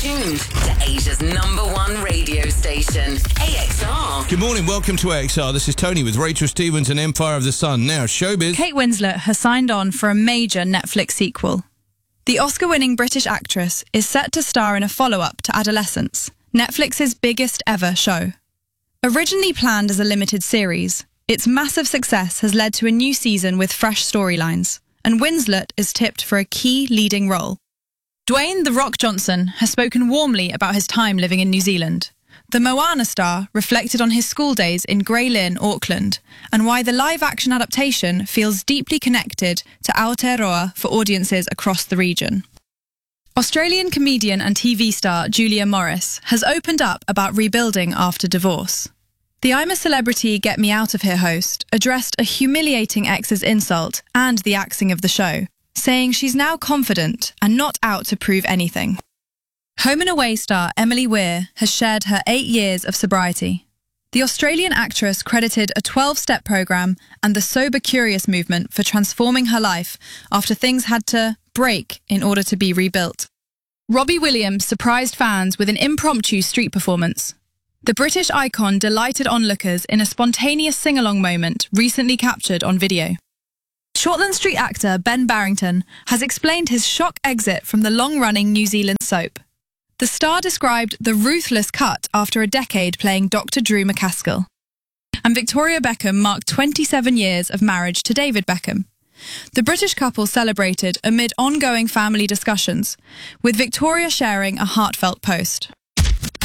tuned to Asia's #1 radio station, AXR. Good morning, welcome to AXR. This is Tony with Rachel Stevens and Empire of the Sun. Now, showbiz. Kate Winslet has signed on for a major Netflix sequel. The Oscar-winning British actress is set to star in a follow-up to Adolescence, Netflix's biggest ever show. Originally planned as a limited series, its massive success has led to a new season with fresh storylines, and Winslet is tipped for a key leading role. Dwayne "The Rock" Johnson has spoken warmly about his time living in New Zealand. The Moana star reflected on his school days in Grey Lynn, Auckland, and why the live-action adaptation feels deeply connected to Aotearoa for audiences across the region. Australian comedian and TV star Julia Morris has opened up about rebuilding after divorce. The I'm a Celebrity, Get Me Out of Here host addressed a humiliating ex's insult and the axing of the show, saying she's now confident and not out to prove anything. Home and Away star Emily Weir has shared her 8 years of sobriety. The Australian actress credited a 12-step program and the Sober Curious movement for transforming her life after things had to break in order to be rebuilt. Robbie Williams surprised fans with an impromptu street performance. The British icon delighted onlookers in a spontaneous sing-along moment recently captured on video. Shortland Street actor Ben Barrington has explained his shock exit from the long-running New Zealand soap. The star described the ruthless cut after a decade playing Dr. Drew McCaskill. And Victoria Beckham marked 27 years of marriage to David Beckham. The British couple celebrated amid ongoing family discussions, with Victoria sharing a heartfelt post.